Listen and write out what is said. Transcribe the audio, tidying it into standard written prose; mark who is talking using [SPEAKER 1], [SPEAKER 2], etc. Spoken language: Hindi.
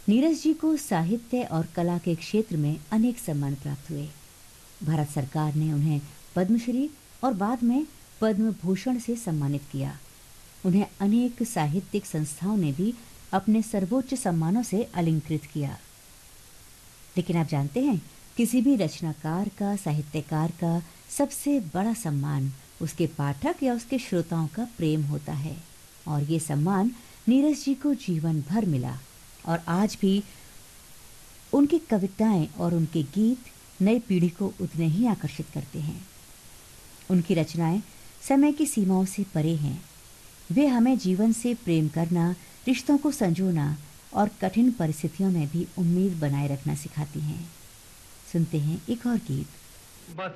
[SPEAKER 1] नीरज जी को साहित्य और कला के क्षेत्र में अनेक सम्मान प्राप्त हुए। भारत सरकार ने उन्हें पद्मश्री और बाद में पद्म भूषण से सम्मानित किया। उन्हें अनेक साहित्यिक संस्थाओं ने भी अपने सर्वोच्च सम्मानों से अलंकृत किया। लेकिन आप जानते हैं, किसी भी रचनाकार का, साहित्यकार का सबसे बड़ा सम्मान उसके पाठक या उसके श्रोताओं का प्रेम होता है। और ये सम्मान नीरज जी को जीवन भर मिला और आज भी उनकी कविताएं और उनके गीत नई पीढ़ी को उतने ही आकर्षित करते हैं। उनकी रचनाएं समय की सीमाओं से परे हैं। वे हमें जीवन से प्रेम करना, रिश्तों को संजोना और कठिन परिस्थितियों में भी उम्मीद बनाए रखना सिखाती हैं। सुनते हैं एक और गीत।
[SPEAKER 2] बस